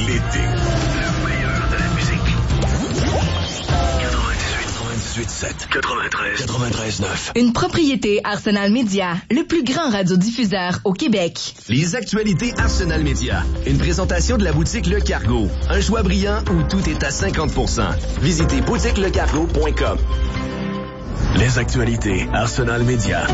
l'été. Le meilleur de la musique. 98.7. 93.9. Une propriété Arsenal Média, le plus grand radiodiffuseur au Québec. Les actualités Arsenal Média. Une présentation de la boutique Le Cargo. Un choix brillant où tout est à 50%. Visitez boutiquelecargo.com. Les actualités Arsenal Média.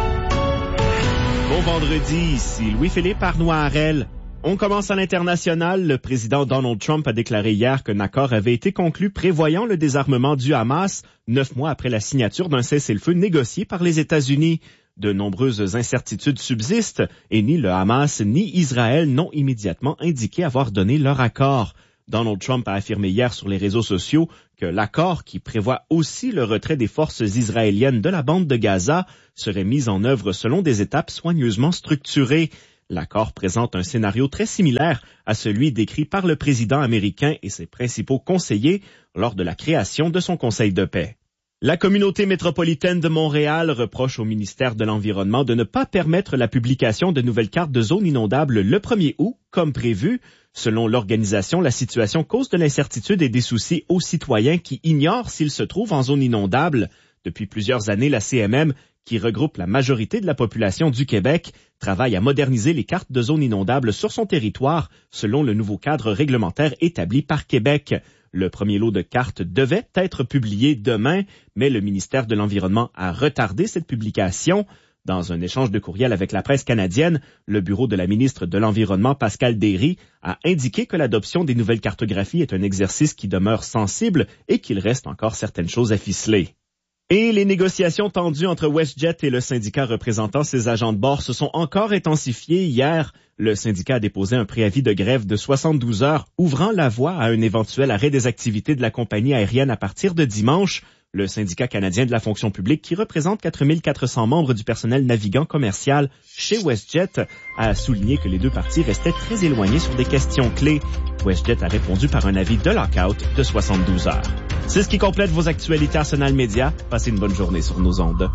Bon vendredi, ici Louis-Philippe Arnoirel. On commence à l'international. Le président Donald Trump a déclaré hier qu'un accord avait été conclu prévoyant le désarmement du Hamas 9 mois après la signature d'un cessez-le-feu négocié par les États-Unis. De nombreuses incertitudes subsistent et ni le Hamas ni Israël n'ont immédiatement indiqué avoir donné leur accord. Donald Trump a affirmé hier sur les réseaux sociaux que l'accord, qui prévoit aussi le retrait des forces israéliennes de la bande de Gaza, serait mis en œuvre selon des étapes soigneusement structurées. L'accord présente un scénario très similaire à celui décrit par le président américain et ses principaux conseillers lors de la création de son Conseil de paix. La communauté métropolitaine de Montréal reproche au ministère de l'Environnement de ne pas permettre la publication de nouvelles cartes de zones inondables le 1er août, comme prévu. Selon l'organisation, la situation cause de l'incertitude et des soucis aux citoyens qui ignorent s'ils se trouvent en zone inondable. Depuis plusieurs années, la CMM, qui regroupe la majorité de la population du Québec, travaille à moderniser les cartes de zones inondables sur son territoire selon le nouveau cadre réglementaire établi par Québec. Le premier lot de cartes devait être publié demain, mais le ministère de l'Environnement a retardé cette publication. Dans un échange de courriel avec la presse canadienne, le bureau de la ministre de l'Environnement, Pascal Derry, a indiqué que l'adoption des nouvelles cartographies est un exercice qui demeure sensible et qu'il reste encore certaines choses à ficeler. Et les négociations tendues entre WestJet et le syndicat représentant ses agents de bord se sont encore intensifiées hier. Le syndicat a déposé un préavis de grève de 72 heures, ouvrant la voie à un éventuel arrêt des activités de la compagnie aérienne à partir de dimanche. Le syndicat canadien de la fonction publique, qui représente 4400 membres du personnel navigant commercial chez WestJet, a souligné que les deux parties restaient très éloignées sur des questions clés. WestJet a répondu par un avis de lockout de 72 heures. C'est ce qui complète vos actualités Arsenal Média. Passez une bonne journée sur nos ondes.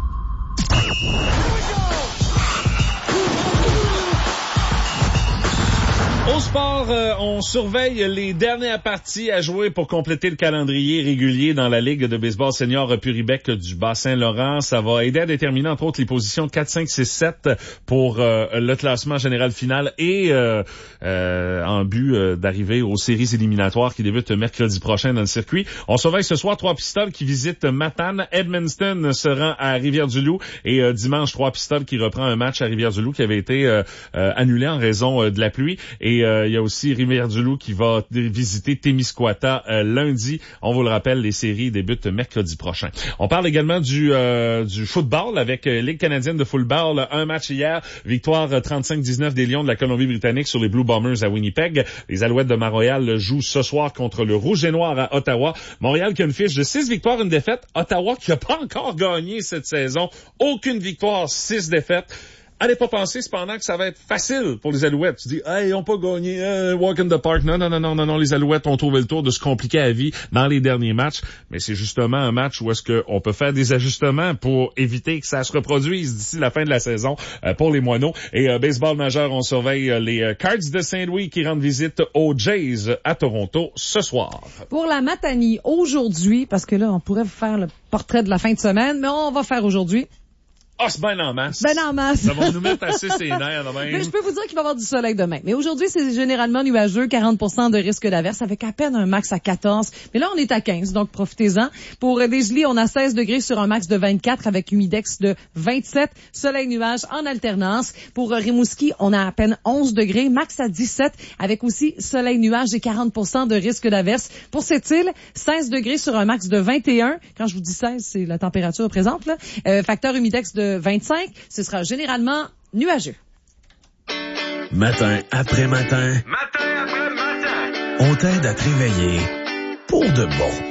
Au sport, on surveille les dernières parties à jouer pour compléter le calendrier régulier dans la Ligue de baseball senior Puribec du Bas-Saint-Laurent. Ça va aider à déterminer, entre autres, les positions 4, 5, 6, 7 pour le classement général final et en but d'arriver aux séries éliminatoires qui débutent mercredi prochain dans le circuit. On surveille ce soir 3 Pistoles qui visitent Matane. Edmundston se rend à Rivière-du-Loup et dimanche 3 Pistoles qui reprend un match à Rivière-du-Loup qui avait été annulé en raison de la pluie. Et il y a aussi Rivière-du-Loup qui va visiter Témiscouata lundi. On vous le rappelle, les séries débutent mercredi prochain. On parle également du football avec Ligue canadienne de football. Un match hier, victoire 35-19 des Lions de la Colombie-Britannique sur les Blue Bombers à Winnipeg. Les Alouettes de Montréal jouent ce soir contre le Rouge et Noir à Ottawa. Montréal qui a une fiche de 6 victoires, une défaite. Ottawa qui n'a pas encore gagné cette saison. Aucune victoire, 6 défaites. Allez pas penser cependant que ça va être facile pour les Alouettes. Tu dis, hey, ils ont pas gagné, walk in the park. Non, les Alouettes ont trouvé le tour de se compliquer la vie dans les derniers matchs. Mais c'est justement un match où est-ce qu'on peut faire des ajustements pour éviter que ça se reproduise d'ici la fin de la saison pour les Moineaux. Et baseball majeur, on surveille les Cards de Saint-Louis qui rendent visite aux Jays à Toronto ce soir. Pour la Matanie, aujourd'hui, parce que là, on pourrait vous faire le portrait de la fin de semaine, mais on va faire aujourd'hui. Ah, c'est ben en masse. Ben en masse. Ça va nous mettre assez ses nerfs demain. Mais je peux vous dire qu'il va y avoir du soleil demain. Mais aujourd'hui, c'est généralement nuageux, 40% de risque d'averse, avec à peine un max à 14. Mais là, on est à 15, donc profitez-en. Pour Desjolies, on a 16 degrés sur un max de 24 avec humidex de 27. Soleil-nuage en alternance. Pour Rimouski, on a à peine 11 degrés, max à 17, avec aussi soleil-nuage et 40% de risque d'averse. Pour cette île, 16 degrés sur un max de 21. Quand je vous dis 16, c'est la température présente, là. Facteur humidex de 25, ce sera généralement nuageux. Matin après matin. On t'aide à te réveiller pour de bon.